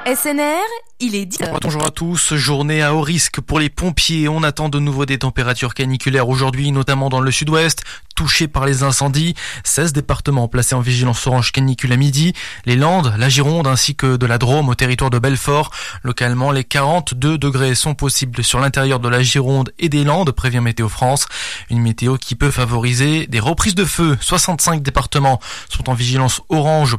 SNR, il est 10h. Bonjour à tous, journée à haut risque pour les pompiers. On attend de nouveau des températures caniculaires aujourd'hui, notamment dans le sud-ouest, touchés par les incendies. 16 départements placés en vigilance orange canicule à midi. Les Landes, la Gironde ainsi que de la Drôme au territoire de Belfort. Localement, les 42 degrés sont possibles sur l'intérieur de la Gironde et des Landes, prévient Météo France. Une météo qui peut favoriser des reprises de feu. 65 départements sont en vigilance orange